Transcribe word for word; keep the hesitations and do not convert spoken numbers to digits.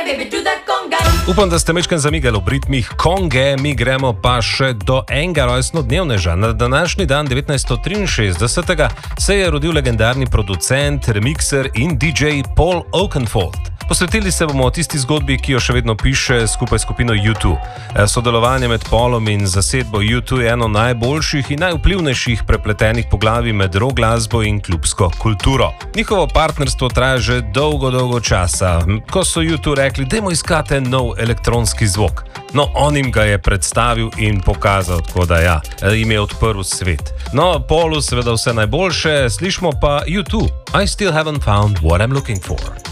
Upam, da ste mečken zamigali ob ritmih konge, mi gremo pa še do enega rojstnodnevneža. Na današnji dan devetnajststo triinšestdeset se je rodil legendarni producent, remixer in D J Paul Oakenfold. Posvetili se bomo tisti zgodbi, ki jo še vedno piše skupaj s skupino U dva. Sodelovanje med Paulom in zasedbo U dva je eno najboljših in najvplivnejših prepletenih poglavij med rock glasbo in klubsko kulturo. Njihovo partnerstvo traja že dolgo, dolgo časa. Ko so U dva rekli, dajmo iskati nov elektronski zvok. No, on jim ga je predstavil in pokazal, tako da ja, jim je odprl svet. No, Paulu seveda vse najboljše, slišmo pa U dva. I still haven't found what I'm looking for.